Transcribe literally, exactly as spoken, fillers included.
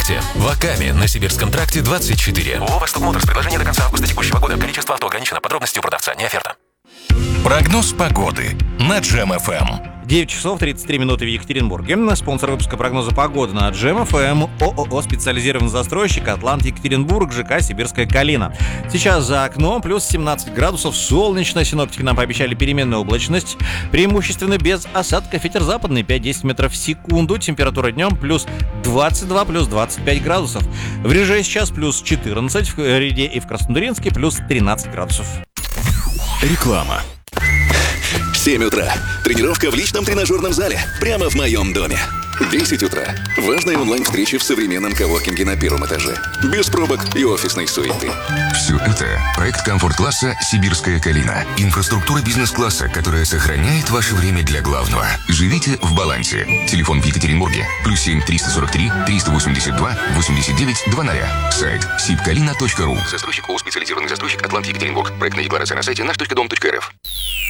В Акаме на Сибирском тракте двадцать четыре. ООО «Восток Моторс». Предложение до конца августа текущего года. Количество авто ограничено. Подробности у продавца. Не оферта. Прогноз погоды на Джем эф эм. девять часов тридцать три минуты в Екатеринбурге. Спонсор выпуска прогноза погоды на Джем эф эм ООО «Специализированный застройщик Атлант Екатеринбург», ЖК «Сибирская Калина». Сейчас за окном плюс семнадцать градусов, солнечно. Синоптики нам пообещали переменную облачность, преимущественно без осадков. Ветер западный пять-десять метров в секунду. Температура днем плюс двадцать два, плюс двадцать пять градусов. В Реже сейчас плюс четырнадцать, в Реде и в Краснодаринске плюс тринадцать градусов. Реклама. семь утра. Тренировка в личном тренажерном зале. Прямо в моем доме. десять утра. Важные онлайн-встречи в современном коворкинге на первом этаже. Без пробок и офисной суеты. Все это – проект комфорт-класса «Сибирская Калина». Инфраструктура бизнес-класса, которая сохраняет ваше время для главного. Живите в балансе. Телефон в Екатеринбурге. Плюс семь триста сорок три триста восемьдесят два восемьдесят девять двадцать. Сайт сибкалина точка ру. Застройщик ООО «Специализированный застройщик Атлант Екатеринбург». Проектная декларация на сайте наш точка дом точка эр эф.